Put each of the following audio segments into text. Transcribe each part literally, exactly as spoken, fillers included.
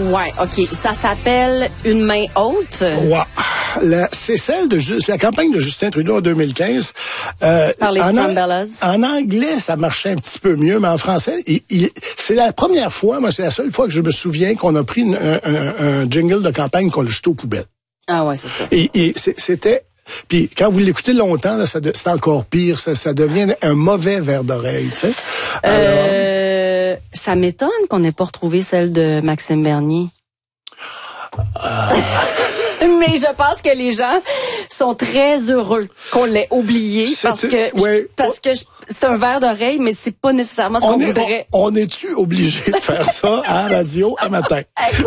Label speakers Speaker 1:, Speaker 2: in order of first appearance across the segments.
Speaker 1: Ouais, OK. Ça s'appelle Une main haute.
Speaker 2: Ouais. La, c'est celle de c'est la campagne de Justin Trudeau en deux mille quinze. Euh,
Speaker 1: Par les Strambellas.
Speaker 2: En, en anglais, ça marchait un petit peu mieux, mais en français, il, il, c'est la première fois, moi, c'est la seule fois que je me souviens qu'on a pris une, un, un, un jingle de campagne qu'on l'a jeté aux poubelles.
Speaker 1: Ah ouais, c'est ça.
Speaker 2: Et, et c'était... Puis quand vous l'écoutez longtemps, là, ça de, c'est encore pire. Ça, ça devient un mauvais verre d'oreille, tu sais.
Speaker 1: Euh, ça m'étonne qu'on n'ait pas retrouvé celle de Maxime Bernier.
Speaker 2: Euh...
Speaker 1: Mais je pense que les gens sont très heureux qu'on l'ait oublié
Speaker 2: c'est
Speaker 1: parce que
Speaker 2: ouais.
Speaker 1: parce que c'est un verre d'oreille, mais c'est pas nécessairement ce
Speaker 2: on
Speaker 1: qu'on
Speaker 2: est,
Speaker 1: voudrait.
Speaker 2: On, on est-tu obligé de faire ça à la radio à matin?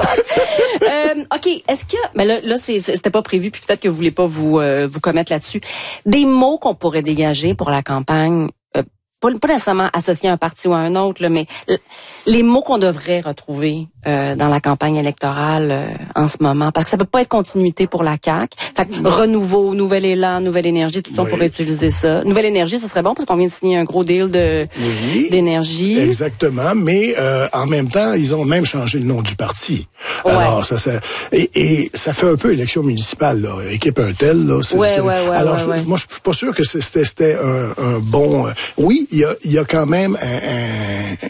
Speaker 1: euh, OK, est-ce que mais là là c'est c'était pas prévu puis peut-être que vous voulez pas vous euh, vous commettre là-dessus. Des mots qu'on pourrait dégager pour la campagne euh, pas, pas nécessairement associés à un parti ou à un autre là, mais les mots qu'on devrait retrouver euh, dans la campagne électorale euh, en ce moment, parce que ça peut pas être continuité pour la C A Q. Fait que renouveau, nouvel élan, nouvelle énergie, tout ça, oui. On pourrait utiliser ça. Nouvelle énergie, ce serait bon parce qu'on vient de signer un gros deal de oui, d'énergie.
Speaker 2: Exactement, mais euh, en même temps, ils ont même changé le nom du parti.
Speaker 1: Ouais.
Speaker 2: Alors ça, ça et, et ça fait un peu élection municipale, là, équipe un tel là. C'est,
Speaker 1: ouais,
Speaker 2: c'est,
Speaker 1: ouais, ouais,
Speaker 2: alors
Speaker 1: ouais,
Speaker 2: je,
Speaker 1: ouais.
Speaker 2: moi, je suis pas sûr que c'était c'était un, un bon. Euh, oui, il y a il y a quand même un, un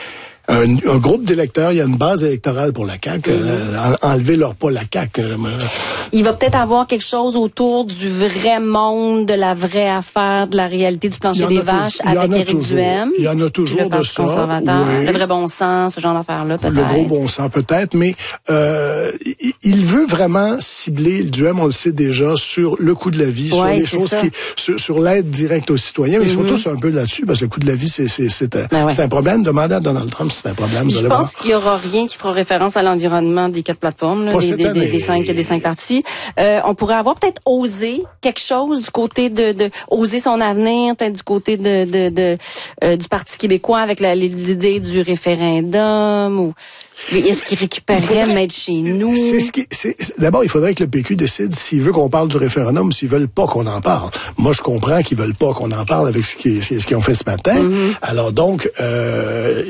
Speaker 2: Un, un groupe d'électeurs, il y a une base électorale pour la C A Q. Mm-hmm. Euh, enlevez-leur pas la C A Q. Euh,
Speaker 1: il va peut-être avoir quelque chose autour du vrai monde, de la vraie affaire, de la réalité du plancher des vaches
Speaker 2: tout,
Speaker 1: avec Éric Duhaime.
Speaker 2: Il y en a toujours
Speaker 1: le
Speaker 2: de
Speaker 1: Parti
Speaker 2: ça.
Speaker 1: conservateur,
Speaker 2: oui.
Speaker 1: Le vrai bon sens, ce genre d'affaires-là, peut-être.
Speaker 2: Le gros bon sens, peut-être, mais euh, il, il veut vraiment cibler, Duhaime, on le sait déjà, sur le coût de la vie,
Speaker 1: ouais,
Speaker 2: sur les choses qui... sur, sur l'aide directe aux citoyens, mais mm-hmm. ils sont tous un peu là-dessus, parce que le coût de la vie, c'est, c'est, c'est, un, ben ouais. c'est un problème. Demandez à Donald Trump si c'est un problème.
Speaker 1: Je pense qu'il y aura rien qui fera référence à l'environnement des quatre plateformes, là, des, des, des, des cinq, des cinq partis. Euh, on pourrait avoir peut-être osé quelque chose du côté de, de oser son avenir, peut-être du côté de, de, de euh, du Parti québécois avec la, l'idée du référendum ou est-ce qu'il récupérerait mettre chez nous?
Speaker 2: C'est ce qui, c'est, d'abord, il faudrait que le P Q décide s'il veut qu'on parle du référendum ou s'ils veulent pas qu'on en parle. Moi, je comprends qu'ils veulent pas qu'on en parle avec ce qu'ils, ce qu'ils ont fait ce matin. Mm-hmm. Alors donc, euh,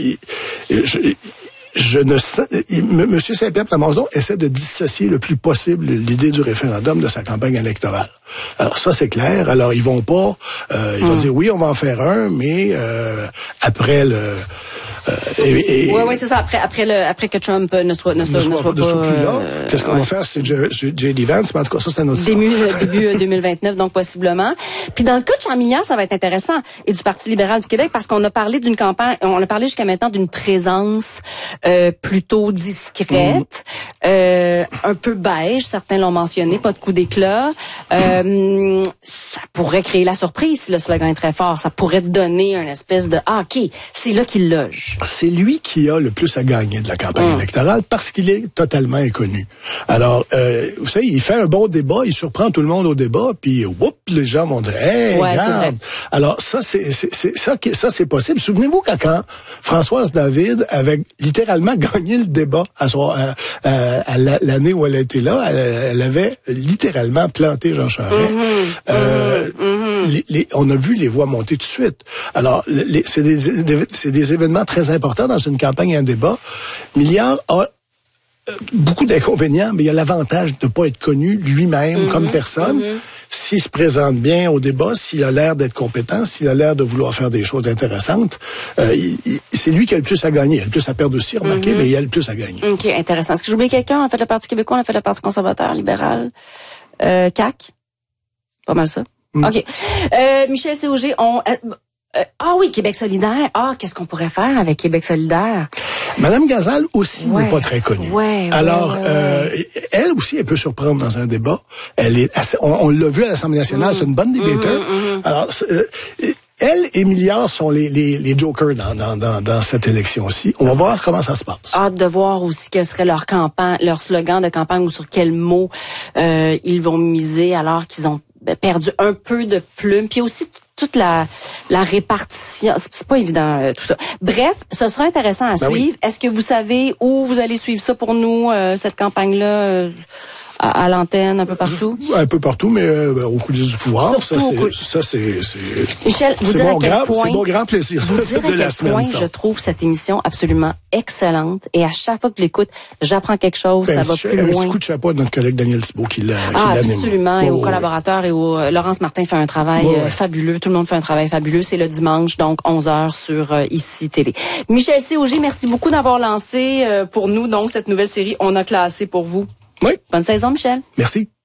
Speaker 2: je, je ne sais, M. Saint-Pierre Plamondon essaie de dissocier le plus possible l'idée du référendum de sa campagne électorale. Alors ça, c'est clair. Alors, ils vont pas, euh, ils vont mm. dire oui, on va en faire un, mais euh, après le...
Speaker 1: Euh, et, et, oui, oui, c'est ça. Après, après, le, après que Trump ne soit, ne soit, ne soit, ne soit
Speaker 2: pas,
Speaker 1: pas,
Speaker 2: plus là,
Speaker 1: euh,
Speaker 2: qu'est-ce qu'on ouais. va faire? C'est J D Vance, mais en tout cas, ça, c'est un autre
Speaker 1: Début, début deux mille vingt-neuf, donc possiblement. Puis dans le cas de Charmilliard, ça va être intéressant, et du Parti libéral du Québec, parce qu'on a parlé d'une campagne, on a parlé jusqu'à maintenant d'une présence euh, plutôt discrète, mmh. euh, un peu beige, certains l'ont mentionné, pas de coup d'éclat. Euh, ça pourrait créer la surprise si le slogan est très fort. Ça pourrait donner une espèce de ah, ok, c'est là qu'il loge.
Speaker 2: C'est lui qui a le plus à gagner de la campagne mmh. électorale parce qu'il est totalement inconnu. Alors, euh, vous savez, il fait un bon débat, il surprend tout le monde au débat, puis whoop, les gens vont dire, hey,
Speaker 1: ouais,
Speaker 2: regarde. Alors ça, c'est, c'est, c'est ça, ça, c'est possible. Souvenez-vous quand, quand Françoise David avait littéralement gagné le débat à, son, à, à, à l'année où elle était là, elle, elle avait littéralement planté Jean Charest. Mmh. Euh, mmh. Les, les, on a vu les voix monter tout de suite. Alors, les, c'est, des, c'est des événements très important dans une campagne et un débat. Milliard a beaucoup d'inconvénients, mais il a l'avantage de ne pas être connu lui-même mm-hmm, comme personne. Mm-hmm. S'il se présente bien au débat, s'il a l'air d'être compétent, s'il a l'air de vouloir faire des choses intéressantes, euh, il, il, c'est lui qui a le plus à gagner. Il a le plus à perdre aussi, remarquez, mm-hmm. mais il a le plus à gagner.
Speaker 1: OK, intéressant. Est-ce que j'ai oublié quelqu'un? On a fait le Parti québécois, on a fait le Parti conservateur, libéral, euh, C A Q. Pas mal ça. Mm. OK. Euh, Michel C O G, on... Euh, Euh, ah oui, Québec solidaire. Ah, qu'est-ce qu'on pourrait faire avec Québec solidaire?
Speaker 2: Madame Gazal aussi ouais. n'est pas très connue.
Speaker 1: Ouais,
Speaker 2: Alors,
Speaker 1: ouais, ouais,
Speaker 2: euh, ouais. elle aussi, elle peut surprendre dans un débat. Elle est, assez, on, on l'a vu à l'Assemblée nationale, mmh. c'est une bonne débatteur. Mmh, mmh. Alors, euh, elle et Milliard sont les, les, les jokers dans, dans, dans, dans cette élection-ci. On va voir comment ça se passe.
Speaker 1: Hâte de voir aussi quel serait leur campagne, leur slogan de campagne ou sur quels mots euh, ils vont miser alors qu'ils ont perdu un peu de plume. Puis aussi toute la la répartition, c'est pas évident euh, tout ça. Bref, ce sera intéressant à ben suivre. Oui. Est-ce que vous savez où vous allez suivre ça pour nous, euh, cette campagne-là? Euh, À, à l'antenne, un peu partout?
Speaker 2: Un peu partout, mais euh, au coulisses du pouvoir.
Speaker 1: Surtout
Speaker 2: ça,
Speaker 1: au
Speaker 2: c'est,
Speaker 1: cou...
Speaker 2: ça, c'est, c'est,
Speaker 1: Michel, vous
Speaker 2: c'est
Speaker 1: dire
Speaker 2: mon
Speaker 1: à quel
Speaker 2: grand,
Speaker 1: point,
Speaker 2: c'est mon grand plaisir
Speaker 1: vous dire
Speaker 2: de
Speaker 1: à
Speaker 2: la
Speaker 1: quel
Speaker 2: semaine.
Speaker 1: point
Speaker 2: Ça.
Speaker 1: je trouve cette émission absolument excellente. Et à chaque fois que je l'écoute, j'apprends quelque chose,
Speaker 2: Ben,
Speaker 1: ça va
Speaker 2: je,
Speaker 1: plus
Speaker 2: un
Speaker 1: loin.
Speaker 2: petit coup de chapeau à notre collègue Daniel Thibault qui l'a,
Speaker 1: Ah,
Speaker 2: qui l'anime.
Speaker 1: absolument.
Speaker 2: Oh,
Speaker 1: et aux
Speaker 2: oui.
Speaker 1: collaborateurs et au euh, Laurence Martin fait un travail
Speaker 2: Oh,
Speaker 1: euh,
Speaker 2: oui.
Speaker 1: fabuleux. Tout le monde fait un travail fabuleux. C'est le dimanche, donc onze heures sur euh, Ici Télé. Michel C. Auger, merci beaucoup d'avoir lancé euh, pour nous donc cette nouvelle série On a classé pour vous.
Speaker 2: Oui.
Speaker 1: Bonne saison, Michel.
Speaker 2: Merci.